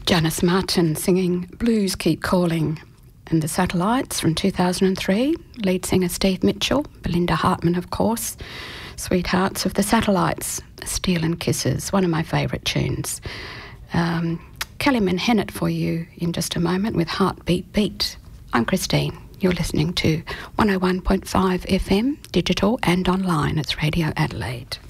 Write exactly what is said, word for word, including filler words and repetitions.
Janice Martin singing Blues Keep Calling, and The Satellites from two thousand three, lead singer Steve Mitchell, Belinda Hartman of course, Sweethearts of the Satellites, Steel and Kisses, one of my favourite tunes. Um, Kelly Manhennett for you in just a moment with Heartbeat Beat. I'm Christine. You're listening to one oh one point five F M, digital and online. It's Radio Adelaide.